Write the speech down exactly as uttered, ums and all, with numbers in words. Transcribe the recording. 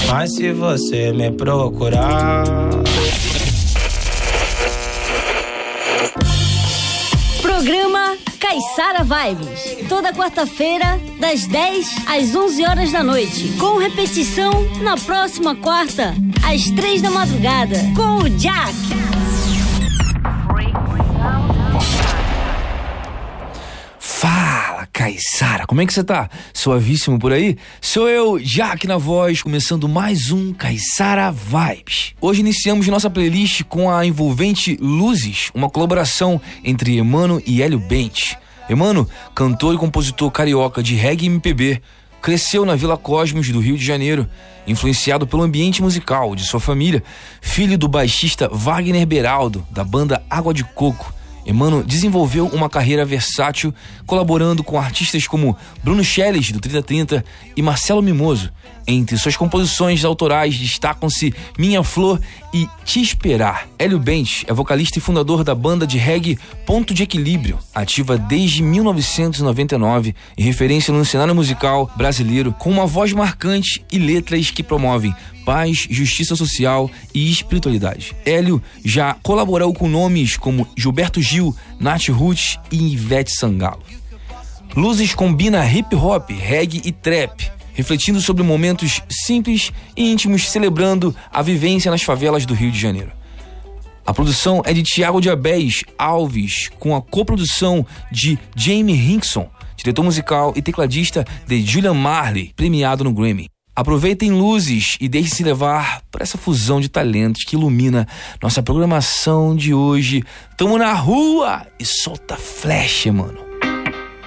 Mas se você me procurar... Programa Caiçara Vibes, toda quarta-feira, das dez às onze horas da noite, com repetição na próxima quarta, às três da madrugada, com o Jack. Fala, Caiçara, como é que você tá? Suavíssimo por aí? Sou eu, Jack na voz, começando mais um Caiçara Vibes. Hoje iniciamos nossa playlist com a envolvente Luzes, uma colaboração entre Emano e Hélio Bente. Emano, cantor e compositor carioca de reggae e M P B, cresceu na Vila Cosmos do Rio de Janeiro, influenciado pelo ambiente musical de sua família, filho do baixista Wagner Beraldo, da banda Água de Coco. Emano desenvolveu uma carreira versátil, colaborando com artistas como Bruno Schelles, do trinta trinta, e Marcelo Mimoso. Entre suas composições autorais destacam-se Minha Flor e Te Esperar. Hélio Bente é vocalista e fundador da banda de reggae Ponto de Equilíbrio, ativa desde mil novecentos e noventa e nove e referência no cenário musical brasileiro, com uma voz marcante e letras que promovem paz, justiça social e espiritualidade. Hélio já colaborou com nomes como Gilberto Gil, Nath Roots e Ivete Sangalo. Luzes combina hip hop, reggae e trap, refletindo sobre momentos simples e íntimos, celebrando a vivência nas favelas do Rio de Janeiro. A produção é de Thiago de Abés Alves, com a coprodução de Jamie Hinkson, diretor musical e tecladista de Julian Marley, premiado no Grammy. Aproveitem Luzes e deixem-se levar por essa fusão de talentos que ilumina nossa programação de hoje. Tamo na rua e solta flecha, mano.